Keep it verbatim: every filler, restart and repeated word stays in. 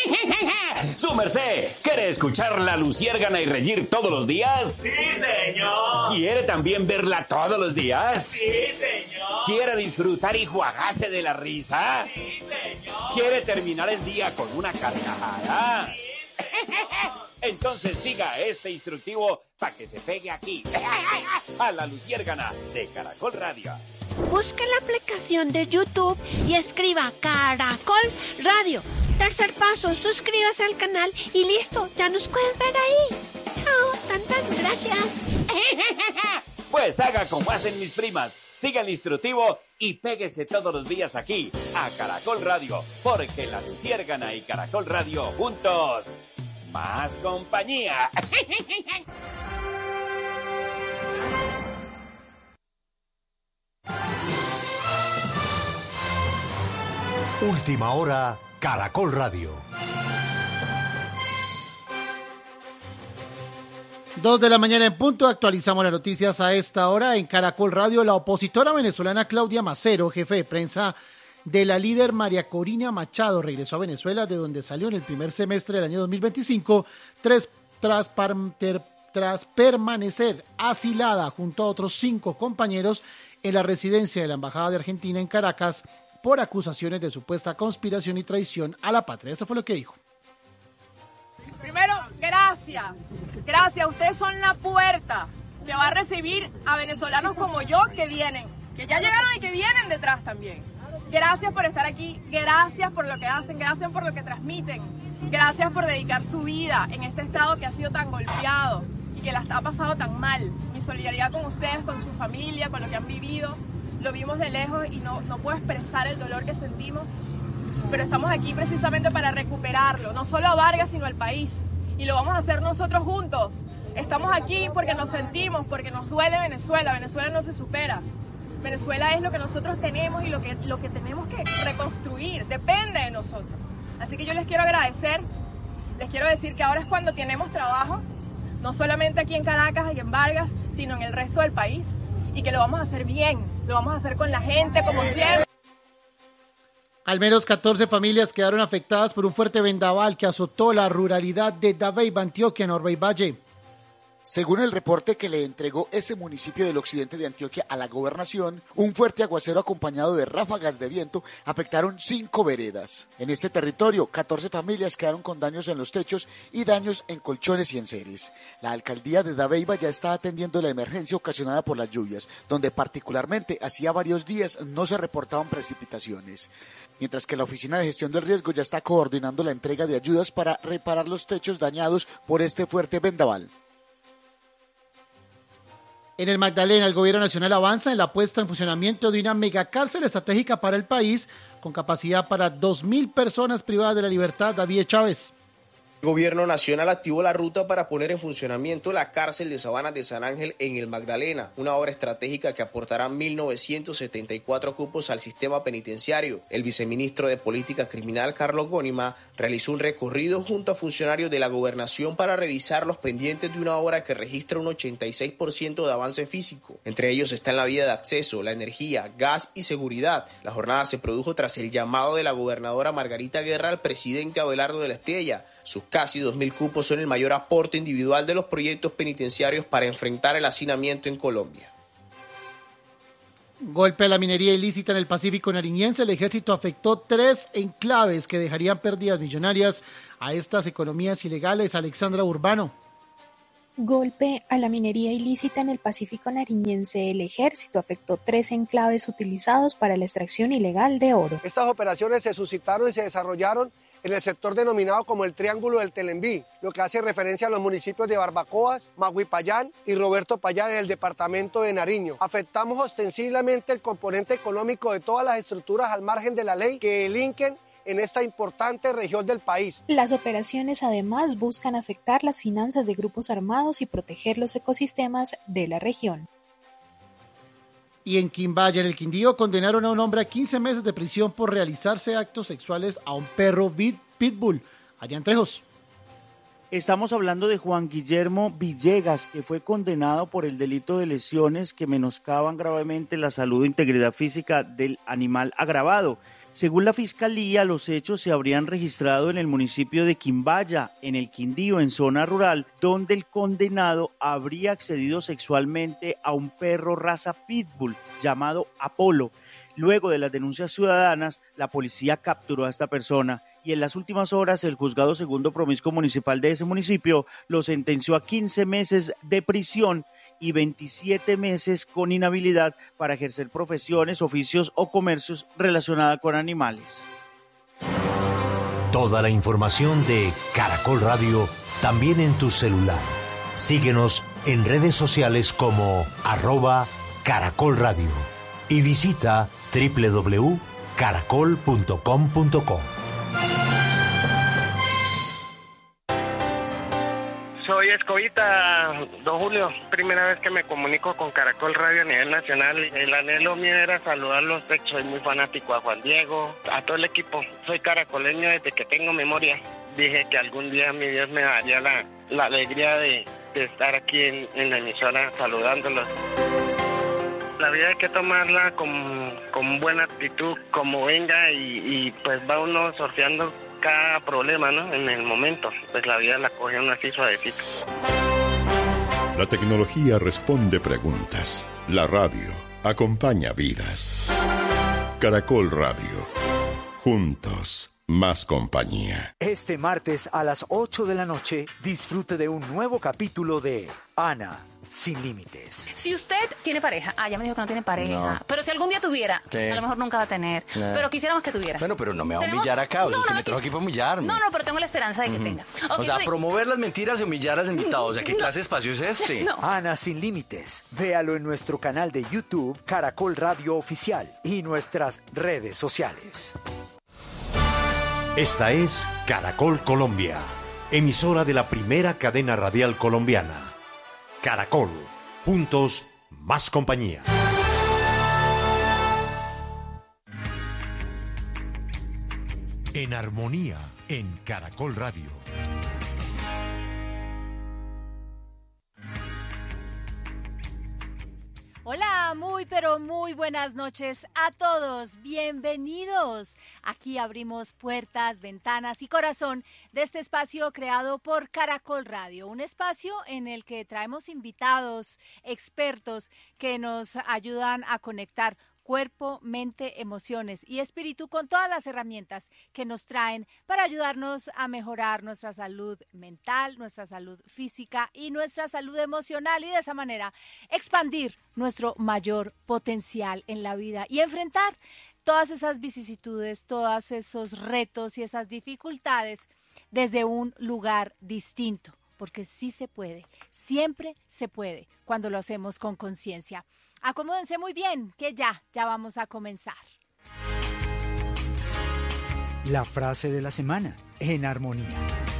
¡Su merced! ¿Quiere escuchar la luciérgana y reír todos los días? ¡Sí, señor! ¿Quiere también verla todos los días? ¡Sí, señor! ¿Quiere disfrutar y juagarse de la risa? ¡Sí, señor! ¿Quiere terminar el día con una carcajada? ¡Sí, señor! Entonces siga este instructivo para que se pegue aquí, a la luciérgana de Caracol Radio. Busque la aplicación de YouTube y escriba Caracol Radio. Tercer paso, suscríbase al canal y listo, ya nos puedes ver ahí. Chao, tantas gracias. Pues haga como hacen mis primas, siga el instructivo y péguese todos los días aquí, a Caracol Radio, porque la luciérgana y Caracol Radio juntos, más compañía. Última hora, Caracol Radio. Dos de la mañana en punto, actualizamos las noticias a esta hora en Caracol Radio. La opositora venezolana Claudia Macero, jefe de prensa de la líder María Corina Machado, regresó a Venezuela, de donde salió en el primer semestre del año dos mil veinticinco, tras, tras, ter, tras permanecer asilada junto a otros cinco compañeros en la residencia de la Embajada de Argentina en Caracas por acusaciones de supuesta conspiración y traición a la patria. Eso fue lo que dijo. Primero, gracias. Gracias, ustedes son la puerta que va a recibir a venezolanos como yo que vienen, que ya llegaron y que vienen detrás también. Gracias por estar aquí, gracias por lo que hacen, gracias por lo que transmiten, gracias por dedicar su vida en este estado que ha sido tan golpeado y que la ha pasado tan mal. Mi solidaridad con ustedes, con su familia, con lo que han vivido. Lo vimos de lejos y no, no puedo expresar el dolor que sentimos, pero estamos aquí precisamente para recuperarlo, no solo a Vargas, sino al país. Y lo vamos a hacer nosotros juntos. Estamos aquí porque nos sentimos, porque nos duele Venezuela. Venezuela no se supera. Venezuela es lo que nosotros tenemos y lo que, lo que tenemos que reconstruir. Depende de nosotros. Así que yo les quiero agradecer. Les quiero decir que ahora es cuando tenemos trabajo, no solamente aquí en Caracas y en Vargas, sino en el resto del país. Y que lo vamos a hacer bien, lo vamos a hacer con la gente, como siempre. Al menos catorce familias quedaron afectadas por un fuerte vendaval que azotó la ruralidad de Dabeiba, Antioquia, en Orbey Valle. Según el reporte que le entregó ese municipio del occidente de Antioquia a la gobernación, un fuerte aguacero acompañado de ráfagas de viento afectaron cinco veredas. En este territorio, catorce familias quedaron con daños en los techos y daños en colchones y enseres. La alcaldía de Dabeiba ya está atendiendo la emergencia ocasionada por las lluvias, donde particularmente hacía varios días no se reportaban precipitaciones. Mientras que la Oficina de Gestión del Riesgo ya está coordinando la entrega de ayudas para reparar los techos dañados por este fuerte vendaval. En el Magdalena, el gobierno nacional avanza en la puesta en funcionamiento de una megacárcel estratégica para el país, con capacidad para dos mil personas privadas de la libertad. David Chávez. El gobierno nacional activó la ruta para poner en funcionamiento la cárcel de Sabanas de San Ángel en el Magdalena, una obra estratégica que aportará mil novecientos setenta y cuatro cupos al sistema penitenciario. El viceministro de Política Criminal, Carlos Gónima, realizó un recorrido junto a funcionarios de la gobernación para revisar los pendientes de una obra que registra un ochenta y seis por ciento de avance físico. Entre ellos están la vía de acceso, la energía, gas y seguridad. La jornada se produjo tras el llamado de la gobernadora Margarita Guerra al presidente Abelardo de la Espriella. Sus casi dos mil cupos son el mayor aporte individual de los proyectos penitenciarios para enfrentar el hacinamiento en Colombia. Golpe a la minería ilícita en el Pacífico nariñense. El ejército afectó tres enclaves que dejarían pérdidas millonarias a estas economías ilegales. Alexandra Urbano. Golpe a la minería ilícita en el Pacífico nariñense. El ejército afectó tres enclaves utilizados para la extracción ilegal de oro. Estas operaciones se suscitaron y se desarrollaron en el sector denominado como el Triángulo del Telembí, lo que hace referencia a los municipios de Barbacoas, Maguipayán y Roberto Payán en el departamento de Nariño. Afectamos ostensiblemente el componente económico de todas las estructuras al margen de la ley que delinquen en esta importante región del país. Las operaciones además buscan afectar las finanzas de grupos armados y proteger los ecosistemas de la región. Y en Quimbaya, en el Quindío, condenaron a un hombre a quince meses de prisión por realizarse actos sexuales a un perro pitbull. Adrián Trejos. Estamos hablando de Juan Guillermo Villegas, que fue condenado por el delito de lesiones que menoscaban gravemente la salud e integridad física del animal agravado. Según la Fiscalía, los hechos se habrían registrado en el municipio de Quimbaya, en el Quindío, en zona rural, donde el condenado habría accedido sexualmente a un perro raza pitbull llamado Apolo. Luego de las denuncias ciudadanas, la policía capturó a esta persona y en las últimas horas el juzgado segundo promiscuo municipal de ese municipio lo sentenció a quince meses de prisión y veintisiete meses con inhabilidad para ejercer profesiones, oficios o comercios relacionados con animales. Toda la información de Caracol Radio también en tu celular. Síguenos en redes sociales como arroba Caracol Radio y visita doble u doble u doble u punto caracol punto com punto co. Soy Escobita, don Julio, primera vez que me comunico con Caracol Radio a nivel nacional. El anhelo mío era saludarlos, soy muy fanático a Juan Diego, a todo el equipo. Soy caracoleño desde que tengo memoria. Dije que algún día mi Dios me daría la, la alegría de, de estar aquí en, en la emisora saludándolos. La vida hay que tomarla con, con buena actitud, como venga, y, y pues va uno sorteando cada problema, ¿no? En el momento, pues la vida la coge uno así suavecito. La tecnología responde preguntas. La radio acompaña vidas. Caracol Radio. Juntos, más compañía. Este martes a las ocho de la noche, disfrute de un nuevo capítulo de Ana Sin Límites. Si usted tiene pareja, ah, ya me dijo que no tiene pareja, No. pero si algún día tuviera, Sí. a lo mejor nunca va a tener, No. pero quisiéramos que tuviera. Bueno, pero no me va a Tenemos- humillar acá, o sea, No, es que no, me trajo aquí para humillarme. No, no, pero tengo la esperanza de que Ujú. tenga. O Ok, sea, soy- promover las mentiras y humillar a los invitados. O sea, ¿qué clase de espacio es este? No. Ana Sin Límites. Véalo en nuestro canal de YouTube, Caracol Radio Oficial, y nuestras redes sociales. Esta es Caracol Colombia, emisora de la primera cadena radial colombiana. Caracol, juntos, más compañía. En armonía, en Caracol Radio. Hola, muy pero muy buenas noches a todos. Bienvenidos. Aquí abrimos puertas, ventanas y corazón de este espacio creado por Caracol Radio, un espacio en el que traemos invitados, expertos que nos ayudan a conectar cuerpo, mente, emociones y espíritu con todas las herramientas que nos traen para ayudarnos a mejorar nuestra salud mental, nuestra salud física y nuestra salud emocional, y de esa manera expandir nuestro mayor potencial en la vida y enfrentar todas esas vicisitudes, todos esos retos y esas dificultades desde un lugar distinto, porque sí se puede, siempre se puede cuando lo hacemos con conciencia. Acomódense muy bien, que ya, ya vamos a comenzar. La frase de la semana, en armonía.